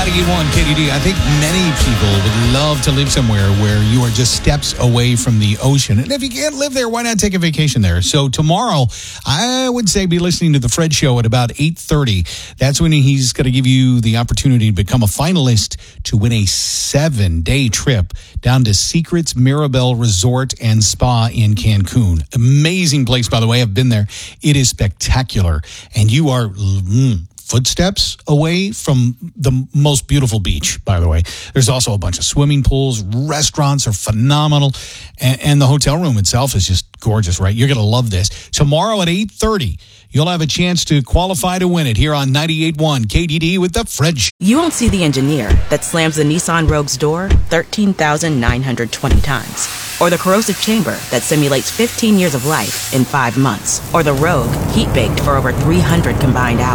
91 KDD. I think many people would love to live somewhere where you are just steps away from the ocean. And if you can't live there, why not take a vacation there? So tomorrow, I would say be listening to The Fred Show at about 8:30. That's when he's going to give you the opportunity to become a finalist to win a 7-day trip down to Secrets Mirabel Resort and Spa in Cancun. Amazing place, by the way. I've been there. It is spectacular. And you are footsteps away from the most beautiful beach, by the way. There's also a bunch of swimming pools. Restaurants are phenomenal. And the hotel room itself is just gorgeous, right? You're going to love this. Tomorrow at 8:30, you'll have a chance to qualify to win it here on 98.1 KDD with The Fred Show. You won't see the engineer that slams the Nissan Rogue's door 13,920 times. Or the corrosive chamber that simulates 15 years of life in 5 months. Or the Rogue heat-baked for over 300 combined hours.